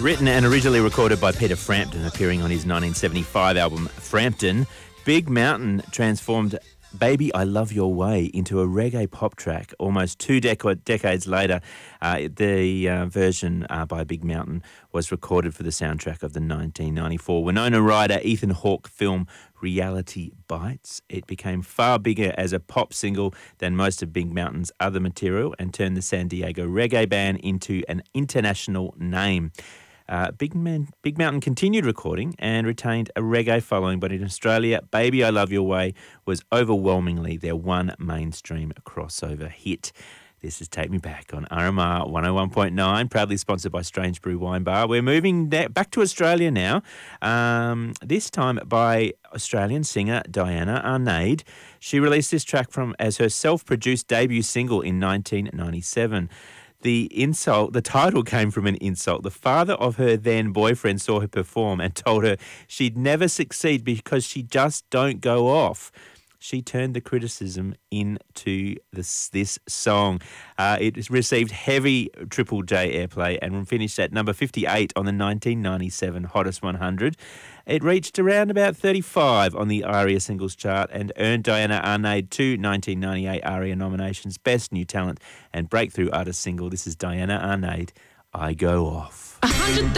Written and originally recorded by Peter Frampton, appearing on his 1975 album Frampton, Big Mountain transformed Baby I Love Your Way into a reggae pop track. Almost two decades later, the version by Big Mountain was recorded for the soundtrack of the 1994 Winona Ryder Ethan Hawke film Reality Bites. It became far bigger as a pop single than most of Big Mountain's other material and turned the San Diego reggae band into an international name. Big Mountain continued recording and retained a reggae following, but in Australia, Baby I Love Your Way was overwhelmingly their one mainstream crossover hit. This is Take Me Back on RMR 101.9, proudly sponsored by Strange Brew Wine Bar. We're moving back to Australia now, this time by Australian singer Diana Arnade. She released this track as her self-produced debut single in 1997. The title came from an insult. The father of her then boyfriend saw her perform and told her she'd never succeed because she just don't go off. She turned the criticism into this song. It received heavy Triple J airplay and finished at number 58 on the 1997 Hottest 100. It reached around about 35 on the ARIA singles chart and earned Diana Arnade 2 1998 ARIA nominations, Best New Talent and Breakthrough Artist Single. This is Diana Arnade, I Go Off.